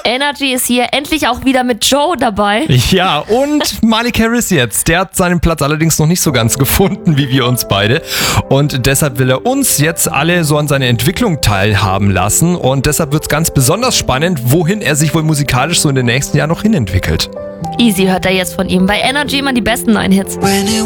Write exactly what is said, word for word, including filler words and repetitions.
Energy ist hier endlich auch wieder mit Joe dabei. Ja, und Malik Harris jetzt. Der hat seinen Platz allerdings noch nicht so ganz gefunden, wie wir uns beide. Und deshalb will er uns jetzt alle so an seiner Entwicklung teilhaben lassen. Und deshalb wird es ganz besonders spannend, wohin er sich wohl musikalisch so in den nächsten Jahren noch hinentwickelt. Easy hört er jetzt von ihm. Bei Energy immer die besten neuen Hits. When it